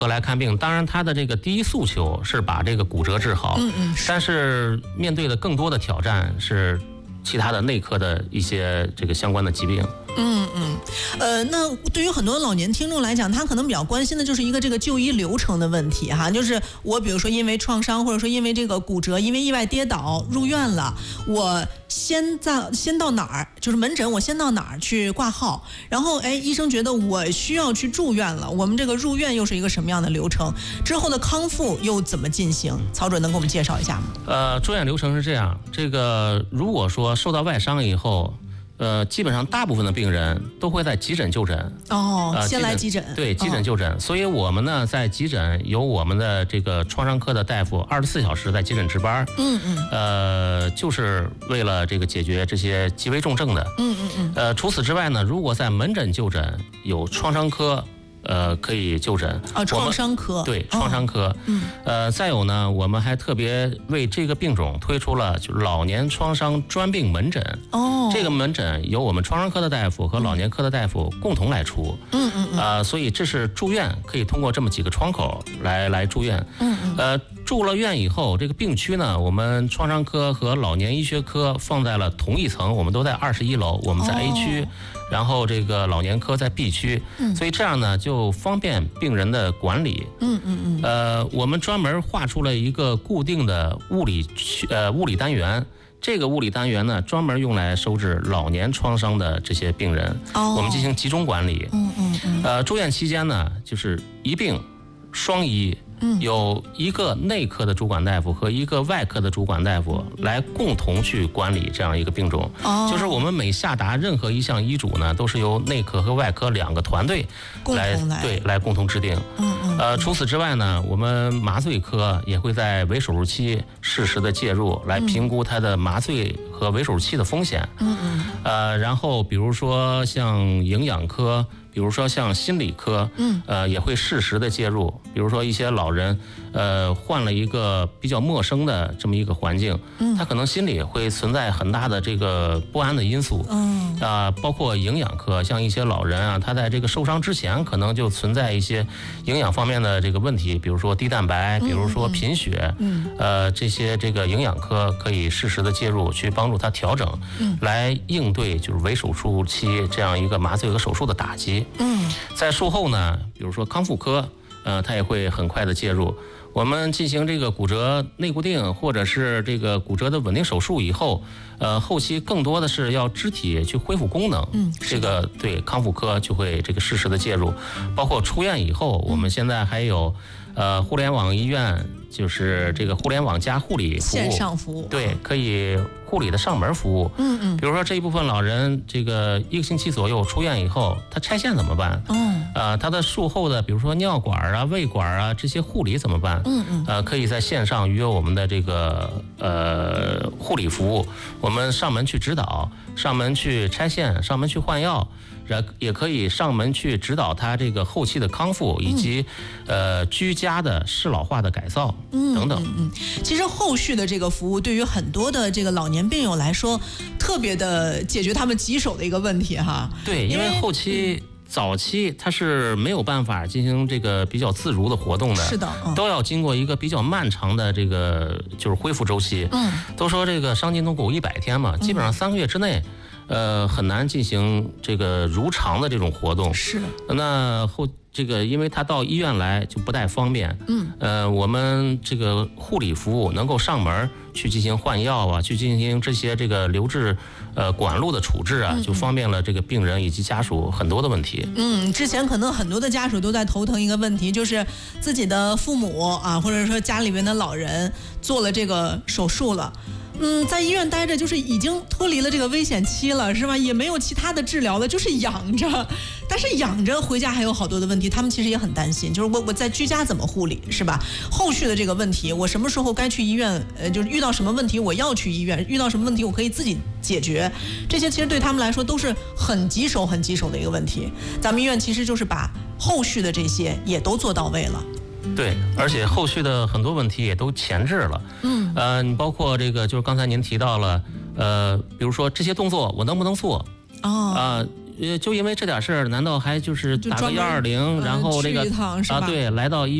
来看病，当然他的这个第一诉求是把这个骨折治好，但是面对的更多的挑战是其他的内科的一些这个相关的疾病。 那对于很多老年听众来讲，他可能比较关心的就是一个这个就医流程的问题哈，就是我比如说因为创伤，或者说因为这个骨折，因为意外跌倒入院了，我先到哪儿，就是门诊我先到哪儿去挂号，然后医生觉得我需要去住院了，我们这个入院又是一个什么样的流程？之后的康复又怎么进行？曹主任能给我们介绍一下吗？ 住院流程是这样，这个如果说受到外伤以后。基本上大部分的病人都会在急诊就诊。 先来急诊。 对，急诊就诊。所以我们呢，在急诊有我们的这个创伤科的大夫24小时在急诊值班。就是为了这个解决这些极为重症的。除此之外呢，如果在门诊就诊，有创伤科。可以就诊创伤科。 对，创伤科。再有呢，我们还特别为这个病种推出了就是老年创伤专病门诊。这个门诊由我们创伤科的大夫和老年科的大夫共同来出。所以这是住院可以通过这么几个窗口来住院。住了院以后，这个病区呢，我们创伤科和老年医学科放在了同一层，我们都在21楼，我们在 A 区。然后这个老年科在 B 区，所以这样呢就方便病人的管理。我们专门划出了一个固定的物理单元，这个物理单元呢专门用来收治老年创伤的这些病人，我们进行集中管理。住院期间呢，就是一病双医。有一个内科的主管大夫和一个外科的主管大夫来共同去管理这样一个病种。就是我们每下达任何一项医嘱呢，都是由内科和外科两个团队来共同制定。除此之外呢，我们麻醉科也会在围手术期适时的介入，来评估它的麻醉和围手术期的风险。然后比如说像营养科。比如说像心理科，也会适时的介入。比如说一些老人，换了一个比较陌生的这么一个环境，他可能心里会存在很大的这个不安的因素。包括营养科，像一些老人啊，他在这个受伤之前可能就存在一些营养方面的这个问题，比如说低蛋白，比如说贫血。这些这个营养科可以适时的介入，去帮助他调整，来应对就是围手术期这样一个麻醉和手术的打击。在术后呢，比如说康复科，它也会很快的介入。我们进行这个骨折内固定或者是这个骨折的稳定手术以后，后期更多的是要肢体去恢复功能。这个对康复科就会这个适时的介入，包括出院以后，我们现在还有互联网医院，就是这个互联网加护理服务， 线上服务。 对，可以护理的上门服务。比如说这一部分老人，这个1个星期左右出院以后，他拆线怎么办？他的术后的，比如说尿管啊、胃管啊这些护理怎么办？可以在线上约我们的这个护理服务，我们上门去指导，上门去拆线，上门去换药。也可以上门去指导他这个后期的康复，以及居家的适老化的改造等等。 其实后续的这个服务对于很多的这个老年病友来说，特别的解决他们棘手的一个问题哈。 对，因为后期。早期它是没有办法进行这个比较自如的活动的， 是的， 都要经过一个比较漫长的这个就是恢复周期。都说这个伤筋动骨100天嘛，基本上3个月之内，很难进行这个如常的这种活动。 是， 那这个因为他到医院来就不太方便。我们这个护理服务能够上门去进行换药啊，去进行这些这个留置管路的处置啊，就方便了这个病人以及家属很多的问题。 之前可能很多的家属都在头疼一个问题，就是自己的父母啊，或者说家里面的老人做了这个手术了。在医院待着，就是已经脱离了这个危险期了，是吧？也没有其他的治疗了，就是养着。但是养着回家还有好多的问题，他们其实也很担心，就是我在居家怎么护理，是吧？后续的这个问题，我什么时候该去医院？就是遇到什么问题我要去医院，遇到什么问题我可以自己解决。这些其实对他们来说都是很棘手的一个问题。咱们医院其实就是把后续的这些也都做到位了。 对，而且后续的很多问题也都前置了。你包括这个，就是刚才您提到了，比如说这些动作我能不能做？ 就因为这点事儿，难道还就是打个120，然后这个对，来到医院